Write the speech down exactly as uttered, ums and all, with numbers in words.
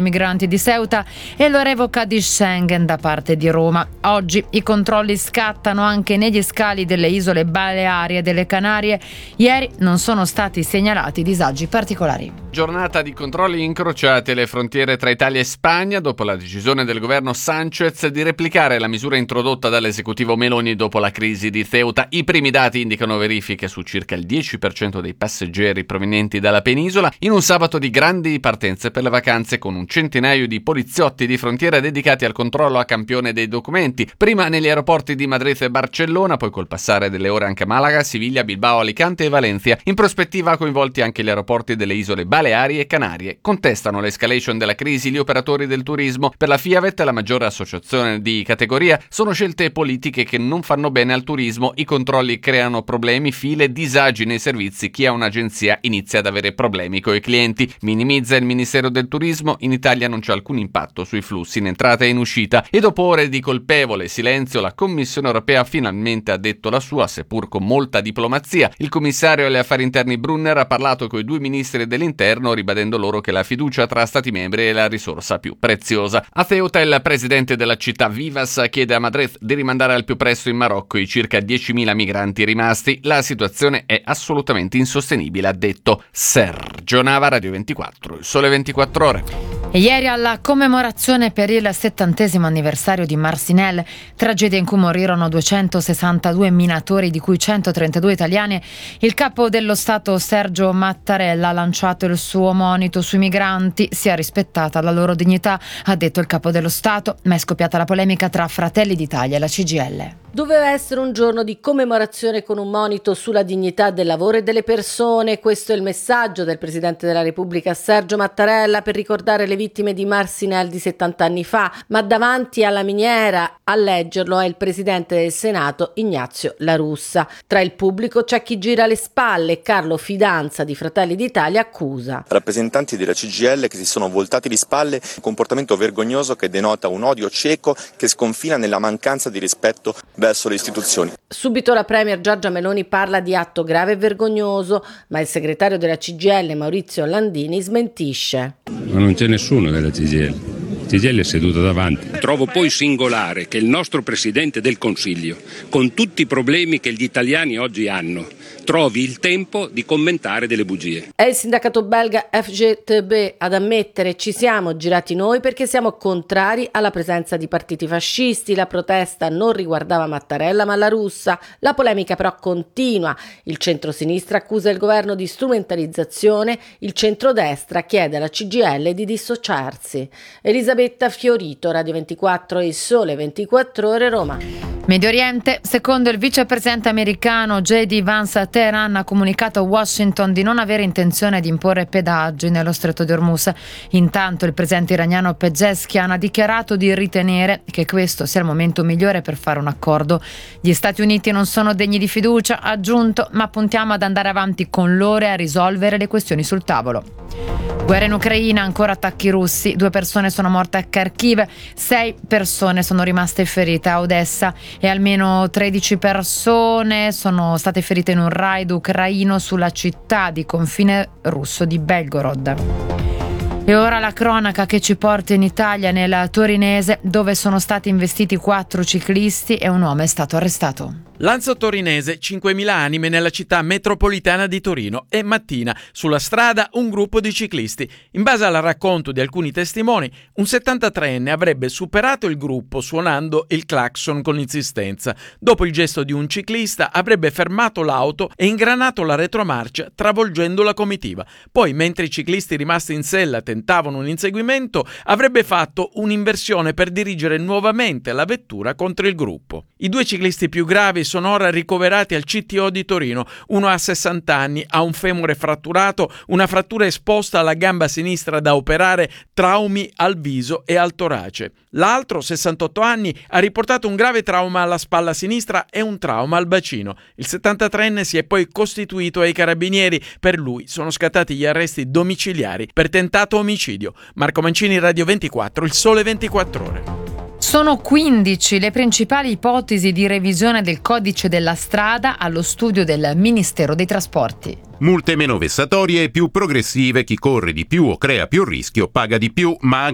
migranti di Ceuta e la revoca di Schengen da parte di Roma. Oggi i controlli scattano anche negli scali delle isole Baleari e delle Canarie. Ieri non sono stati segnalati disagi particolari. Giornata di controlli incrociati alle frontiere tra Italia e Spagna dopo la decisione del governo Sánchez di replicare la misura introdotta dall'esecutivo Meloni dopo la crisi di Ceuta. I primi dati indicano verifiche su circa il dieci per cento dei passeggeri provenienti dalla penisola in un sabato di grandi partenze per le vacanze, con un centinaio di poliziotti di frontiera dedicati al controllo a campione dei documenti, prima negli aeroporti di Madrid e Barcellona, poi col passare delle ore anche a Malaga, Siviglia, Bilbao, Alicante e Valencia. In prospettiva coinvolti anche gli aeroporti delle isole Baleari e Canarie. Contestano l'escalation della crisi gli operatori del turismo. Per la Fiavet, la maggiore associazione di categoria, sono scelte politiche che non fanno bene al turismo. I controlli creano problemi, file, disagi nei servizi. Chi ha un'agenzia inizia ad avere problemi coi clienti. Minimizza il Ministero del Turismo. In Italia non c'è alcun impatto sui flussi in entrata e in uscita. E dopo ore di colpevole silenzio, la Commissione europea finalmente ha detto la sua, seppur con molta diplomazia. Il commissario agli affari interni Brunner ha parlato con i due ministri dell'interno, ribadendo loro che la fiducia tra stati membri è la risorsa più preziosa. A Ceuta il presidente della città Vivas chiede a Madrid di rimandare al più presto in Marocco i circa diecimila migranti rimasti. La situazione è assolutamente insostenibile, ha detto. Sergio Nava, Radio ventiquattro, il Sole ventiquattro Ore. Ieri alla commemorazione per il settantesimo anniversario di Marcinelle, tragedia in cui morirono duecentosessantadue minatori, di cui centotrentadue italiani, il capo dello Stato Sergio Mattarella ha lanciato il suo monito sui migranti: sia rispettata la loro dignità, ha detto il capo dello Stato, ma è scoppiata la polemica tra Fratelli d'Italia e la C G I L. Doveva essere un giorno di commemorazione con un monito sulla dignità del lavoro e delle persone. Questo è il messaggio del Presidente della Repubblica Sergio Mattarella per ricordare le vittime di Marcinelle di settanta anni fa, ma davanti alla miniera a leggerlo è il Presidente del Senato Ignazio La Russa. Tra il pubblico c'è chi gira le spalle. Carlo Fidanza di Fratelli d'Italia accusa rappresentanti della C G I L che si sono voltati di spalle, un comportamento vergognoso che denota un odio cieco che sconfina nella mancanza di rispetto verso le istituzioni. Subito la Premier Giorgia Meloni parla di atto grave e vergognoso, ma il segretario della C G I L Maurizio Landini smentisce. Ma non c'è nessuno della C G I L. C G I L è seduto davanti. Trovo poi singolare che il nostro Presidente del Consiglio, con tutti i problemi che gli italiani oggi hanno, trovi il tempo di commentare delle bugie. È il sindacato belga F G T B ad ammettere: ci siamo girati noi perché siamo contrari alla presenza di partiti fascisti. La protesta non riguardava Mattarella ma La Russa. La polemica però continua. Il centrosinistra accusa il governo di strumentalizzazione, il centrodestra chiede alla C G I L di dissociarsi. Elisabetta Fiorito, Radio ventiquattro e il Sole ventiquattro Ore, Roma. Medio Oriente, secondo il vicepresidente americano J D Vance, Teheran ha comunicato a Washington di non avere intenzione di imporre pedaggi nello stretto di Hormuz. Intanto il presidente iraniano Pezeshkian ha dichiarato di ritenere che questo sia il momento migliore per fare un accordo. Gli Stati Uniti non sono degni di fiducia, ha aggiunto, ma puntiamo ad andare avanti con loro e a risolvere le questioni sul tavolo. Guerra in Ucraina, ancora attacchi russi, due persone sono morte a Kharkiv, sei persone sono rimaste ferite a Odessa e almeno tredici persone sono state ferite in un raid ucraino sulla città di confine russo di Belgorod. E ora la cronaca che ci porta in Italia, nella Torinese, dove sono stati investiti quattro ciclisti e un uomo è stato arrestato. Lanzo Torinese, cinquemila anime nella città metropolitana di Torino e mattina sulla strada un gruppo di ciclisti. In base al racconto di alcuni testimoni, un settantatreenne avrebbe superato il gruppo suonando il clacson con insistenza. Dopo il gesto di un ciclista avrebbe fermato l'auto e ingranato la retromarcia travolgendo la comitiva. Poi, mentre i ciclisti rimasti in sella tentavano un inseguimento, avrebbe fatto un'inversione per dirigere nuovamente la vettura contro il gruppo. I due ciclisti più gravi sono ora ricoverati al C T O di Torino. Uno ha sessanta anni, ha un femore fratturato, una frattura esposta alla gamba sinistra da operare, traumi al viso e al torace. L'altro, sessantotto anni, ha riportato un grave trauma alla spalla sinistra e un trauma al bacino. Il settantatreenne si è poi costituito ai carabinieri. Per lui sono scattati gli arresti domiciliari per tentato omicidio. Marco Mancini, Radio ventiquattro, il Sole ventiquattro Ore. Sono quindici le principali ipotesi di revisione del codice della strada allo studio del Ministero dei Trasporti. Multe meno vessatorie e più progressive, chi corre di più o crea più rischio paga di più, ma